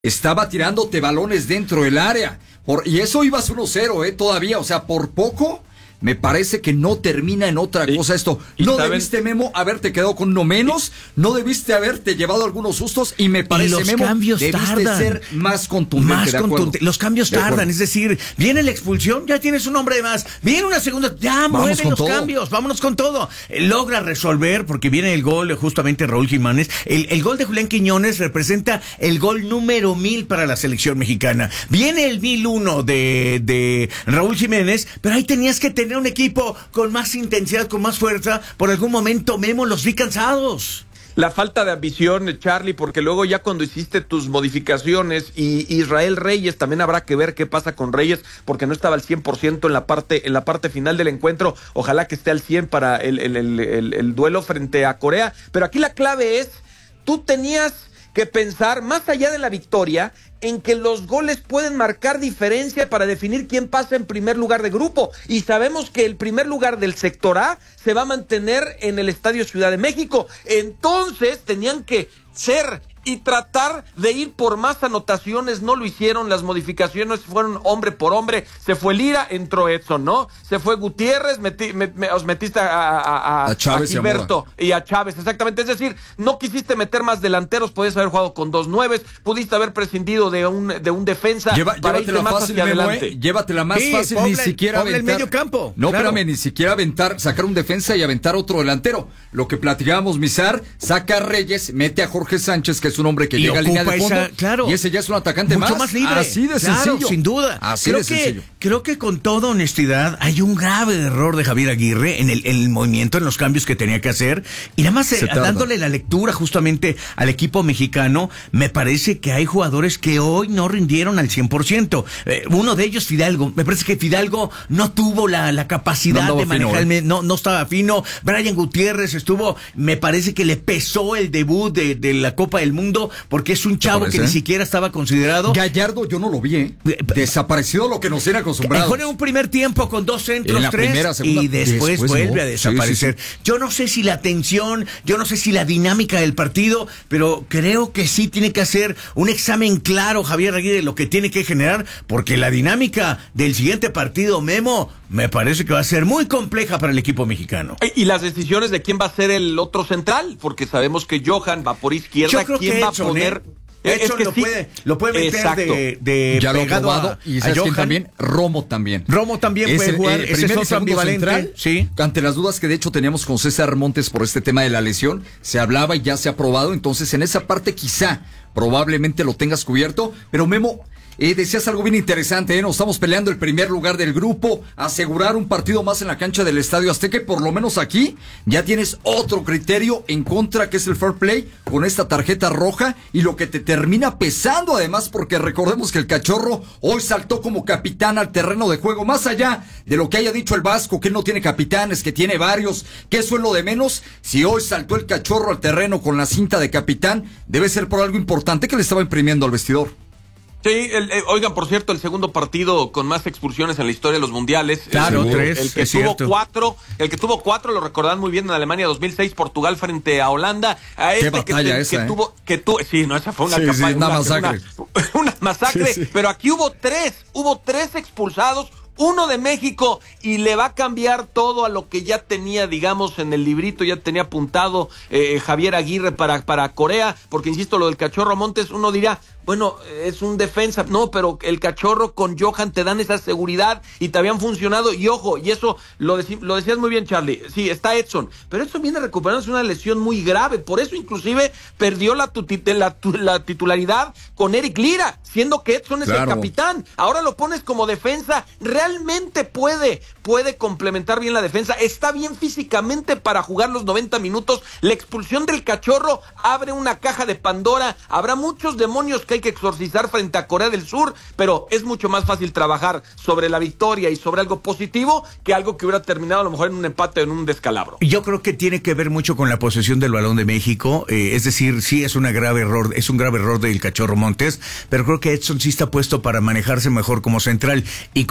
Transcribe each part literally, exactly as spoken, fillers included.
estaba tirándote balones dentro del área. Por, y eso ibas uno cero, ¿eh? Todavía, o sea, por poco. Me parece que no termina en otra y, cosa esto. No ¿saben? Debiste, Memo, haberte quedado con uno menos, no debiste haberte llevado algunos sustos y me parece, y los Memo, cambios debiste tardan. ser más contundente. Más de contundente. Los cambios de tardan, acuerdo. Es decir, viene la expulsión, ya tienes un hombre de más, viene una segunda, ya mueve los todo. cambios, vámonos con todo. Eh, logra resolver, porque viene el gol, justamente Raúl Jiménez. El, el gol de Julián Quiñones representa el gol número mil para la selección mexicana. Viene el mil uno de, de Raúl Jiménez, pero ahí tenías que tener un equipo con más intensidad, con más fuerza. Por algún momento, Memo, los vi cansados. La falta de ambición, Charlie, porque luego ya cuando hiciste tus modificaciones y Israel Reyes, también habrá que ver qué pasa con Reyes, porque no estaba al cien por ciento en la parte en la parte final del encuentro. Ojalá que esté al cien para el, el, el, el, el duelo frente a Corea. Pero aquí la clave es, tú tenías que pensar, más allá de la victoria, en que los goles pueden marcar diferencia para definir quién pasa en primer lugar de grupo. Y sabemos que el primer lugar del sector A se va a mantener en el Estadio Ciudad de México. Entonces tenían que ser y tratar de ir por más anotaciones. No lo hicieron, las modificaciones fueron hombre por hombre. Se fue Lira, entró Edson, ¿no? Se fue Gutiérrez, metí, me, me, os metiste a, a, a, a, Chávez a Gilberto y, y a Chávez, exactamente. Es decir, no quisiste meter más delanteros, podías haber jugado con dos nueves, pudiste haber prescindido de un, de un defensa. Lleva, para irte más fácil, hacia Memo, adelante. Eh, llévatela más sí, fácil, Pobla, ni siquiera Pobla aventar. el medio campo. No, claro. espérame, ni siquiera aventar, sacar un defensa y aventar otro delantero. Lo que platicábamos, Mizar, saca a Reyes, mete a Jorge Sánchez, que es un hombre que y llega a línea de fondo, esa, claro, y ese ya es un atacante mucho más, más libre. Así de claro, sencillo. Sin duda. Así creo de que, sencillo. Creo que con toda honestidad hay un grave error de Javier Aguirre en el, en el movimiento, en los cambios que tenía que hacer. Y nada más eh, dándole la lectura justamente al equipo mexicano, me parece que hay jugadores que hoy no rindieron al cien por ciento. Eh, uno de ellos, Fidalgo. Me parece que Fidalgo no tuvo la, la capacidad no de manejar, fino, ¿eh? no, no estaba fino. Brian Gutiérrez estuvo, me parece que le pesó el debut de, de la Copa del Mundo, porque es un chavo que ni siquiera estaba considerado. Gallardo yo no lo vi, ¿eh? Desaparecido lo que nos era acostumbrado. Mejor en un primer tiempo con dos centros, tres, primera, segunda, y después, después vuelve no. a desaparecer. Sí, sí, sí. Yo no sé si la tensión, yo no sé si la dinámica del partido, pero creo que sí tiene que hacer un examen claro Javier Aguirre de lo que tiene que generar, porque la dinámica del siguiente partido, Memo, me parece que va a ser muy compleja para el equipo mexicano. Y las decisiones de quién va a ser el otro central, porque sabemos que Johan va por izquierda, yo creo quién que va Edson, a poner... ¿eh? Edson es lo, sí. puede, lo puede meter Exacto. de, de ya lo ha probado, a, y sabes quién también, Romo también. Romo también puede el, jugar, el ese primer es y otro segundo ambivalente, central, sí. Ante las dudas que de hecho teníamos con César Montes por este tema de la lesión, se hablaba y ya se ha probado, entonces en esa parte quizá, probablemente lo tengas cubierto, pero Memo... Eh, decías algo bien interesante, ¿eh? Nos estamos peleando el primer lugar del grupo, asegurar un partido más en la cancha del Estadio Azteca, y por lo menos aquí ya tienes otro criterio en contra, que es el fair play, con esta tarjeta roja, y lo que te termina pesando además, porque recordemos que el Cachorro hoy saltó como capitán al terreno de juego, más allá de lo que haya dicho el Vasco, que él no tiene capitanes, que tiene varios, que eso es lo de menos. Si hoy saltó el Cachorro al terreno con la cinta de capitán, debe ser por algo importante que le estaba imprimiendo al vestidor. Sí, el, eh, oigan, por cierto, el segundo partido con más expulsiones en la historia de los mundiales. Claro, el, tres, el que es tuvo cierto. cuatro, el que tuvo cuatro, lo recordan muy bien en Alemania dos mil seis, Portugal frente a Holanda. A este Qué batalla que, esa, que eh. tuvo, que tuvo, sí, no, esa fue una, sí, capa, sí, una, una masacre. Una, una masacre, sí, sí. Pero aquí hubo tres, hubo tres expulsados. Uno de México, y le va a cambiar todo a lo que ya tenía, digamos, en el librito, ya tenía apuntado eh, Javier Aguirre para, para Corea, porque insisto, lo del Cachorro Montes, uno dirá, bueno, es un defensa, no, pero el Cachorro con Johan te dan esa seguridad y te habían funcionado, y ojo, y eso lo, deci- lo decías muy bien, Charlie, sí, está Edson, pero Edson viene recuperándose una lesión muy grave, por eso inclusive perdió la, tuti- la, la titularidad con Eric Lira, siendo que Edson es claro. el capitán, ahora lo pones como defensa, realmente puede, puede complementar bien la defensa, está bien físicamente para jugar los noventa minutos, la expulsión del Cachorro abre una caja de Pandora, habrá muchos demonios que hay que exorcizar frente a Corea del Sur, pero es mucho más fácil trabajar sobre la victoria y sobre algo positivo que algo que hubiera terminado a lo mejor en un empate o en un descalabro. Yo creo que tiene que ver mucho con la posesión del balón de México, eh, es decir, sí es una grave error, es un grave error del Cachorro Montes, pero creo que Edson sí está puesto para manejarse mejor como central, y como el segundo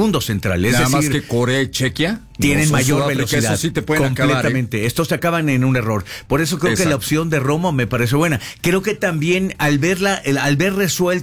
segundo central. Es Nada decir, más que Corea y Chequia tienen no, mayor Sudáfrica, velocidad. Eso sí te pueden completamente. acabar, ¿eh? Estos acaban en un error. Por eso creo Exacto. que la opción de Romo me parece buena. Creo que también al verla, al ver resuelto